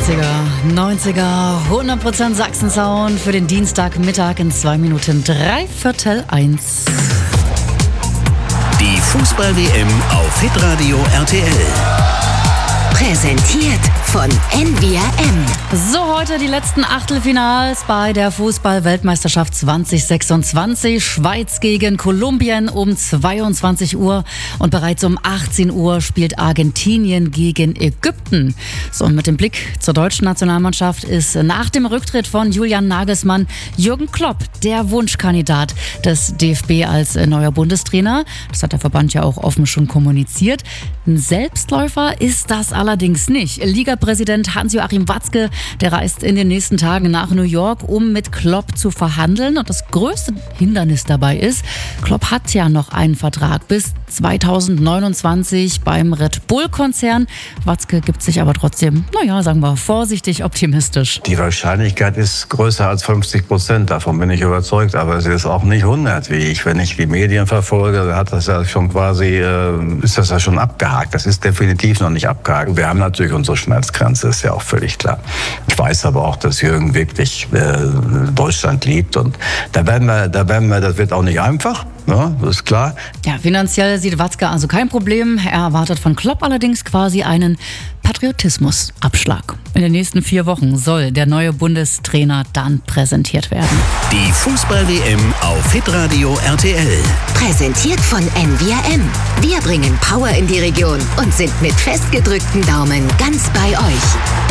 80er, 90er, 100% Sachsen-Sound für den Dienstagmittag in 2 Minuten 3/4 Die Fußball-WM auf Hitradio RTL. Präsentiert von NVRM. So, heute die letzten Achtelfinals bei der Fußball-Weltmeisterschaft 2026. Schweiz gegen Kolumbien um 22 Uhr und bereits um 18 Uhr spielt Argentinien gegen Ägypten. So, und mit dem Blick zur deutschen Nationalmannschaft ist nach dem Rücktritt von Julian Nagelsmann Jürgen Klopp der Wunschkandidat des DFB als neuer Bundestrainer. Das hat der Verband ja auch offen schon kommuniziert. Ein Selbstläufer ist das allerdings nicht. Ligapräsident Hans-Joachim Watzke, der reist in den nächsten Tagen nach New York, um mit Klopp zu verhandeln. Und das größte Hindernis dabei ist, Klopp hat ja noch einen Vertrag bis 2029 beim Red Bull-Konzern. Watzke gibt sich aber trotzdem, sagen wir, vorsichtig optimistisch. Die Wahrscheinlichkeit ist größer als 50%, davon bin ich überzeugt. Aber es ist auch nicht 100, wie ich. Wenn ich die Medien verfolge, hat das ja schon quasi, ist das ja schon abgehakt. Das ist definitiv noch nicht abgehakt. Wir haben natürlich unsere Schmerzgrenze, ist ja auch völlig klar. Ich weiß aber auch, dass Jürgen wirklich Deutschland liebt. Und da werden wir, das wird auch nicht einfach. Ja, das ist klar. Ja, finanziell sieht Watzke also kein Problem. Er erwartet von Klopp allerdings quasi einen Patriotismusabschlag. In den nächsten 4 Wochen soll der neue Bundestrainer dann präsentiert werden. Die Fußball-WM auf Hitradio RTL. Präsentiert von NVRM. Wir bringen Power in die Region und sind mit festgedrückten Daumen ganz bei euch.